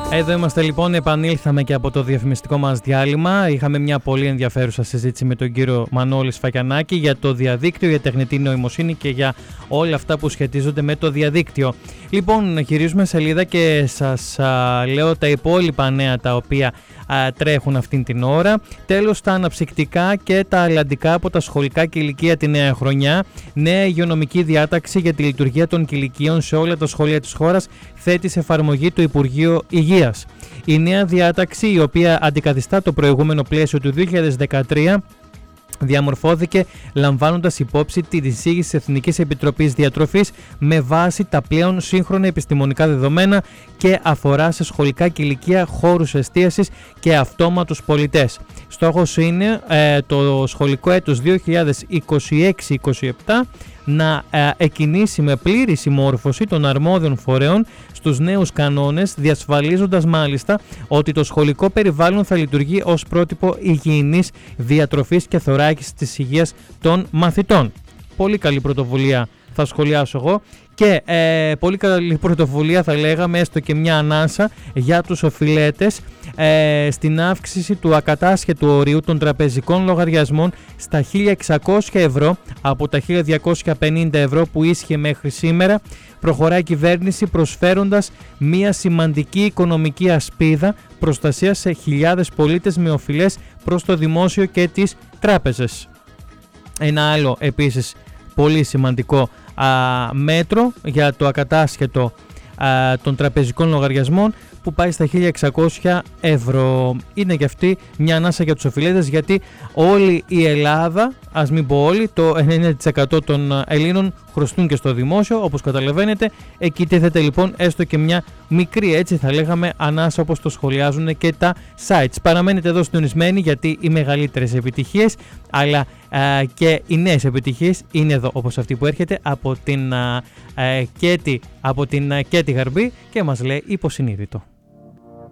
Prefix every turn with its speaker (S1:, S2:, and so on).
S1: Εδώ είμαστε λοιπόν, επανήλθαμε και από το διαφημιστικό μας διάλειμμα. Είχαμε μια πολύ ενδιαφέρουσα συζήτηση με τον κύριο Μανώλη Σφακιανάκη για το διαδίκτυο, για τεχνητή νοημοσύνη και για όλα αυτά που σχετίζονται με το διαδίκτυο. Λοιπόν, γυρίζουμε σελίδα και σας λέω τα υπόλοιπα νέα τα οποία τρέχουν αυτήν την ώρα. Τέλος, τα αναψυκτικά και τα αλλαντικά από τα σχολικά κηλικεία τη νέα χρονιά. Νέα υγειονομική διάταξη για τη λειτουργία των κηλικείων σε όλα τα σχολεία της χώρας θέτει σε εφαρμογή το Υπουργείο Υγείας. Η νέα διάταξη, η οποία αντικαθιστά το προηγούμενο πλαίσιο του 2013, διαμορφώθηκε λαμβάνοντας υπόψη την εισήγηση της Εθνικής Επιτροπής Διατροφής με βάση τα πλέον σύγχρονα επιστημονικά δεδομένα και αφορά σε σχολικά κηλικεία, χώρους εστίασης και αυτόματους πολιτές. Στόχος είναι το σχολικό έτος 2026-27 να εκκινήσει με πλήρη συμμόρφωση των αρμόδιων φορέων στους νέους κανόνες, διασφαλίζοντας μάλιστα ότι το σχολικό περιβάλλον θα λειτουργεί ως πρότυπο υγιεινής διατροφής και θωράκισης της υγείας των μαθητών. Πολύ καλή πρωτοβουλία, θα σχολιάσω εγώ, και πολύ καλή πρωτοβουλία θα λέγαμε, έστω και μια ανάσα για τους οφειλέτες στην αύξηση του ακατάσχετου ορίου των τραπεζικών λογαριασμών στα 1.600 ευρώ από τα 1.250 ευρώ που ίσχυε μέχρι σήμερα. Προχωράει η κυβέρνηση προσφέροντας μια σημαντική οικονομική ασπίδα προστασία σε χιλιάδες πολίτες με οφειλές προς το δημόσιο και τις τράπεζες. Ένα άλλο επίσης πολύ σημαντικό μέτρο για το ακατάσχετο των τραπεζικών λογαριασμών που πάει στα 1.600 ευρώ. Είναι και αυτή μια ανάσα για τους οφειλέτες, γιατί όλη η Ελλάδα, ας μην πω όλοι, το 90% των Ελλήνων χρωστούν και στο δημόσιο, όπως καταλαβαίνετε. Εκεί τίθεται λοιπόν έστω και μια μικρή, έτσι θα λέγαμε, ανάσα, όπως το σχολιάζουν και τα sites. Παραμένετε εδώ συντονισμένοι, γιατί οι μεγαλύτερες επιτυχίες αλλά και οι νέες επιτυχίες είναι εδώ, όπως αυτή που έρχεται από την Κέτη Γαρμπή και μας λέει υποσυνείδητο.